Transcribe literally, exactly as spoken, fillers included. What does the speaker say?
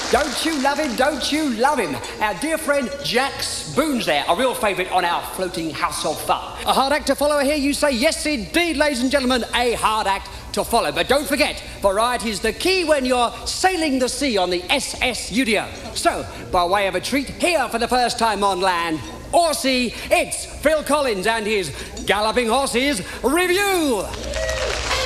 Don't you love him? Don't you love him? Our dear friend Jack Spoon's there, a real favourite on our floating house of fun. A hard act to follow here, you say? Yes, indeed, ladies and gentlemen, a hard act to follow. But don't forget, variety's the key when you're sailing the sea on the S S Udio. So, by way of a treat, here for the first time on land or sea, it's Phil Collins and his Galloping Horses Review.